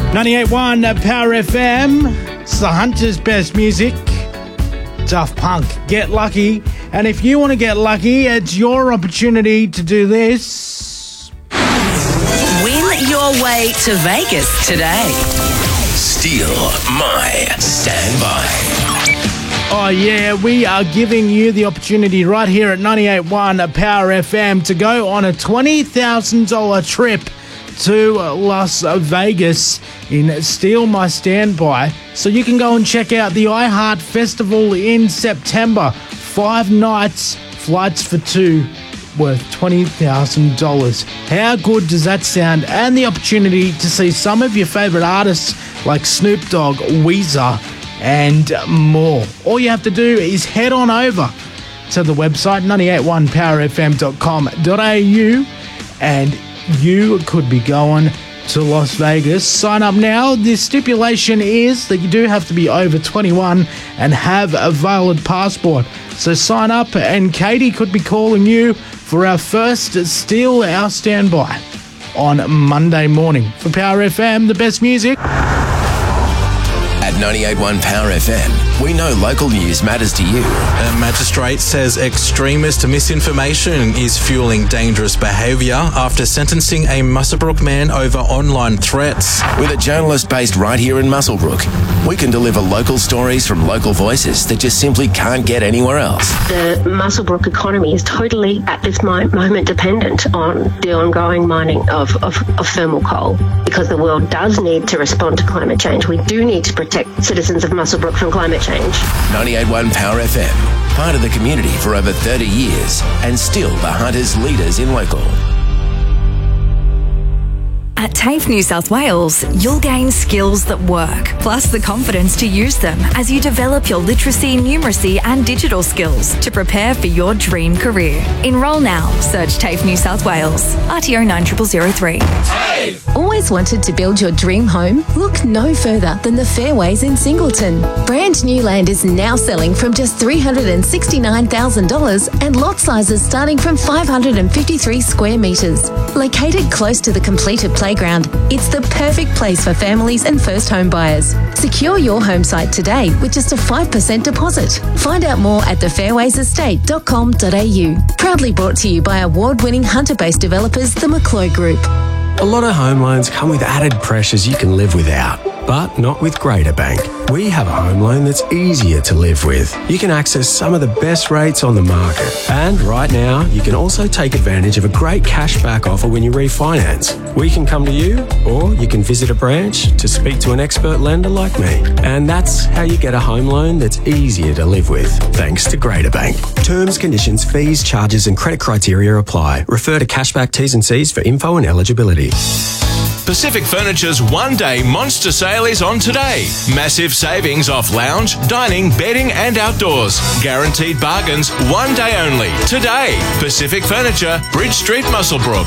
98.1 Power FM. It's the Hunter's best music. Daft Punk, Get Lucky. And if you want to get lucky, it's your opportunity to do this. Win your way to Vegas today. Steal my standby. Oh yeah, we are giving you the opportunity right here at 98.1 Power FM to go on a $20,000 trip to Las Vegas in Steal My Standby. So you can go and check out the iHeart Festival in September. 5 nights, flights for 2, worth $20,000. How good does that sound? And the opportunity to see some of your favourite artists like Snoop Dogg, Weezer, and more. All you have to do is head on over to the website 981powerfm.com.au and you could be going to Las Vegas. Sign up now. The stipulation is that you do have to be over 21 and have a valid passport. So sign up and Katie could be calling you for our first Steal Our Standby on Monday morning. For Power FM, the best music. At 98.1 Power FM, we know local news matters to you. A magistrate says extremist misinformation is fueling dangerous behaviour after sentencing a Muswellbrook man over online threats. With a journalist based right here in Muswellbrook, we can deliver local stories from local voices that just simply can't get anywhere else. The Muswellbrook economy is totally, at this moment, dependent on the ongoing mining of thermal coal. Because the world does need to respond to climate change, we do need to protect citizens of Muswellbrook from climate change. 98.1 Power FM, part of the community for over 30 years and still the Hunters leaders in local. At TAFE New South Wales, you'll gain skills that work, plus the confidence to use them as you develop your literacy, numeracy and digital skills to prepare for your dream career. Enrol now. Search TAFE New South Wales. RTO 90003. Always wanted to build your dream home? Look no further than the Fairways in Singleton. Brand new land is now selling from just $369,000 and lot sizes starting from 553 square metres. Located close to the completed playground, it's the perfect place for families and first home buyers. Secure your home site today with just a 5% deposit. Find out more at thefairwaysestate.com.au. Proudly brought to you by award-winning Hunter-based developers, the McCloy Group. A lot of home loans come with added pressures you can live without, but not with Greater Bank. We have a home loan that's easier to live with. You can access some of the best rates on the market. And right now, you can also take advantage of a great cashback offer when you refinance. We can come to you, or you can visit a branch to speak to an expert lender like me. And that's how you get a home loan that's easier to live with, thanks to Greater Bank. Terms, conditions, fees, charges and credit criteria apply. Refer to Cashback T's and C's for info and eligibility. Pacific Furniture's one-day monster sale is on today. Massive savings off lounge, dining, bedding and outdoors. Guaranteed bargains, one day only. Today, Pacific Furniture, Bridge Street, Muswellbrook.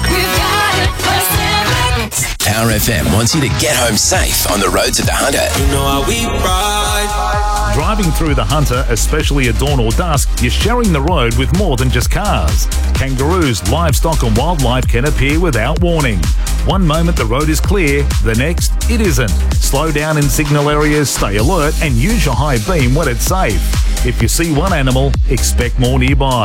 Power FM wants you to get home safe on the roads of the Hunter. You know how we ride. Driving through the Hunter, especially at dawn or dusk, you're sharing the road with more than just cars. Kangaroos, livestock and wildlife can appear without warning. One moment the road is clear, the next it isn't. Slow down in signal areas, stay alert and use your high beam when it's safe. If you see one animal, expect more nearby.